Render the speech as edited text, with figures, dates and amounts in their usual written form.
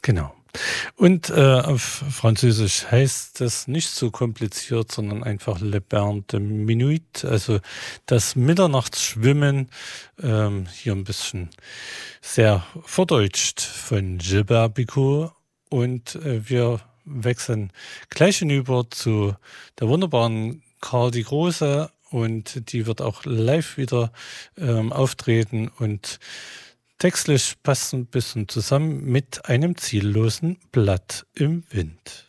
Genau. Und auf Französisch heißt das nicht so kompliziert, sondern einfach Le Bain de Minuit, also das Mitternachtsschwimmen, hier ein bisschen sehr verdeutscht von Gilbert Bicot. Und wir wechseln gleich hinüber zu der wunderbaren Karl die Große und die wird auch live wieder auftreten und textlich passt ein bisschen zusammen mit einem ziellosen Blatt im Wind.